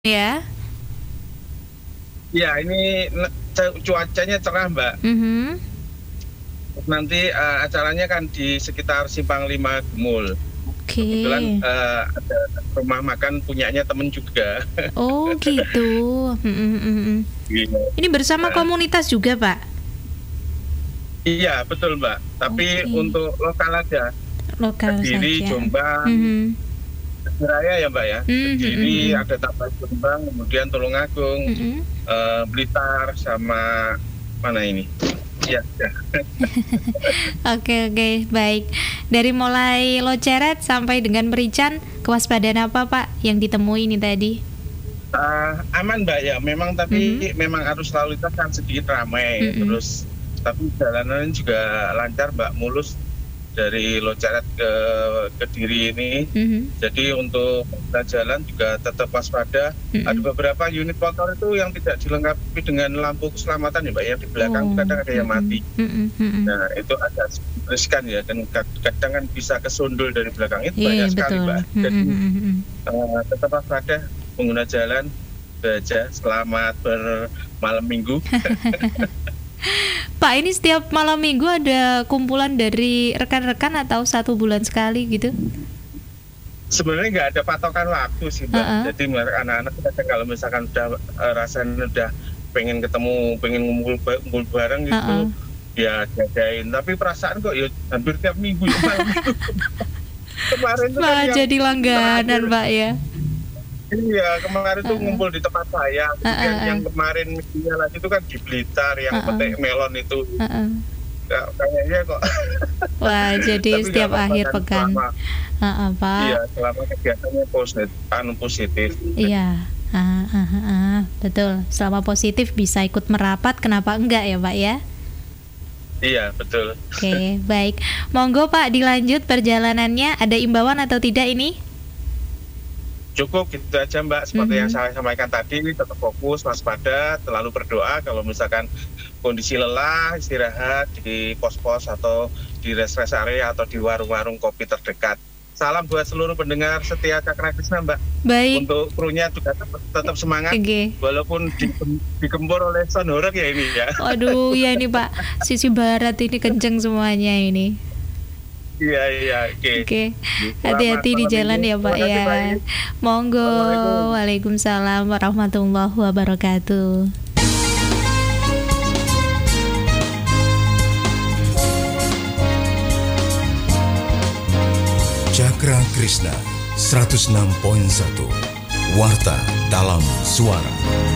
Ya? Ya, ini cuacanya cerah, Mbak. Mhm. Nanti, acaranya kan di sekitar Simpang 5 Gumul. Kebetulan, Oke. ada rumah makan punyanya temen juga. Oh gitu, mhm. Iya, Ini bersama heeh. komunitas juga, Pak? Iya, betul, Mbak. Tapi Oke. untuk lokal aja. Lokal Kediri, saja, Jombang, mhm. Raya ya, Mbak, ya. Mmm, mhm Kediri, mhm. ada Tapan Jombang, kemudian Tulungagung, Mhm. Blitar, sama mana ini, iya udah. Oke, baik. Dari mulai Loceret sampai dengan Merican, kewaspadaan apa, Pak, yang ditemui ini tadi? Aman, Mbak, ya. Memang Mhm. tapi memang arus lalu lintas kan sedikit ramai, Mhm. terus tapi jalanan juga lancar, Mbak, mulus dari Loceret ke Kediri ini. Mhm. Jadi untuk pengguna jalan juga tetap waspada. Ada Mhm. beberapa unit motor itu yang tidak dilengkapi dengan lampu keselamatan ya, Mbak, ya. Di belakang itu Oh, kadang ada yang mati. mhm, mhm mhm. Nah, itu agak riskan ya, dan kadang kan bisa kesundul dari belakang, itu Iya, banyak sekali, betul, Mbak. mhm Jadi, mhm mhm. tetap waspada pengguna jalan, itu aja. Selamat bermalam minggu. Pak, ini setiap malam minggu ada kumpulan dari rekan-rekan atau 1 bulan sekali gitu? Sebenarnya nggak ada patokan waktu sih, Mbak. Heeh. Jadi anak-anak kadang kalau misalkan udah, rasanya udah pengen ketemu, pengen ngumpul bareng gitu, Heeh. ya diadain. Tapi perasaan kok ya hampir tiap minggu ya malam minggu. Kemarin tuh kan Malah yang jadi terakhir langganan, Pak, ya? iya, kemarin tuh Heeh. ngumpul di tempat saya, Heeh kemudian yang heeh. kemarin minggunya lagi itu kan di Blitar, yang Heeh. petik melon itu. Heeh. Kayaknya kok Wah, jadi tapi nggak setiap apa-apa akhir kan pekan. selama Heeh, iya, Pak. selama kegiatannya positif. Iya, heeh, betul. Selama positif bisa ikut merapat, kenapa enggak ya, Pak, ya? Iya, betul. Oke, baik. Monggo, Pak, dilanjut perjalanannya. Ada imbauan atau tidak ini? Cukup gitu aja, Mbak, seperti yang Mhm. saya sampaikan tadi, tetap fokus, waspada, selalu berdoa kalau misalkan kondisi lelah, istirahat di pos-pos atau di rest area atau di warung-warung kopi terdekat. Salam buat seluruh pendengar setia Cakra Krisna, Mbak. Baik. Untuk krunya juga tetap semangat Oke. walaupun digempur oleh sound horeg ya ini ya. Waduh, iya ini, Pak, sisi barat ini kenceng semuanya ini. Iya, oke. Oke, Selamat hati-hati di malam minggu. jalan ya, Pak, Terima kasih, ya. Mbak, ini. Monggo. Assalamualaikum. Waalaikumsalam warahmatullahi wabarakatuh. Cakra Krisna 106.1 Warta dalam Suara.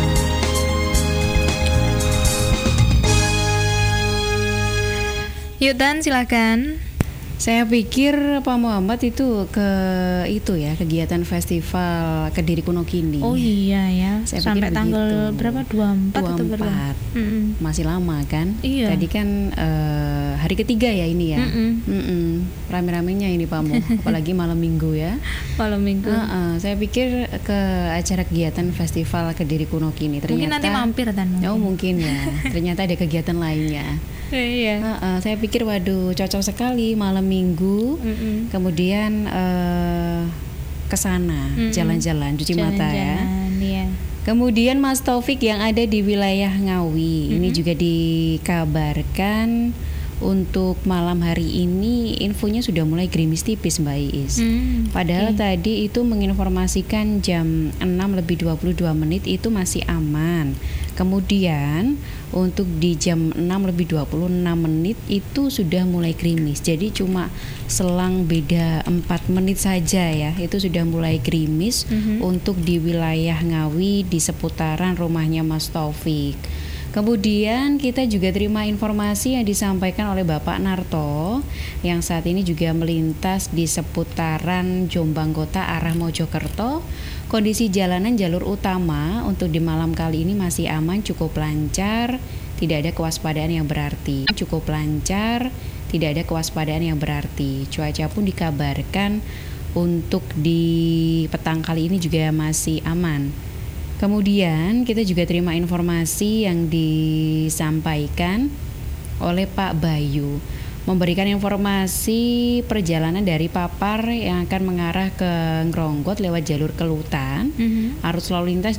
Yuk, Tan, silakan. Saya pikir Pak Muhammad itu kegiatan festival Kediri Kuno Kini. Oh iya ya, Saya sampai pikir tanggal begitu. berapa? 24 atau berapa? 24. Mhm. Masih lama kan? Iya. Tadi kan hari ketiga ya ini ya. Rame-ramenya ini Pak Mu, apalagi malam minggu ya. Malam minggu. Saya pikir ke acara kegiatan festival Kediri Kuno Kini. Ternyata Mungkin nanti mampir, Tan. Oh mungkin ya. Ternyata ada kegiatan lainnya. Iya. Saya pikir waduh cocok sekali malam minggu. Kemudian ke sana jalan-jalan cuci mata ya. Iya. Kemudian Mas Taufik yang ada di wilayah Ngawi ini juga dikabarkan untuk malam hari ini infonya sudah mulai gerimis tipis, Mbak Iis. Padahal tadi itu menginformasikan jam 6:22 itu masih aman. Kemudian untuk di jam 6:26 itu sudah mulai gerimis. Jadi cuma selang beda 4 menit saja ya, itu sudah mulai gerimis untuk di wilayah Ngawi di seputaran rumahnya Mas Taufik. Kemudian kita juga terima informasi yang disampaikan oleh Bapak Narto yang saat ini juga melintas di seputaran Jombang Kota arah Mojokerto. Kondisi jalanan jalur utama untuk di malam kali ini masih aman, cukup lancar, tidak ada kewaspadaan yang berarti. Cukup lancar, tidak ada kewaspadaan yang berarti. Cuaca pun dikabarkan untuk di petang kali ini juga masih aman. Kemudian kita juga terima informasi yang disampaikan oleh Pak Bayu memberikan informasi perjalanan dari Papar yang akan mengarah ke Ngronggot lewat jalur Kelutan. Arus lalu lintas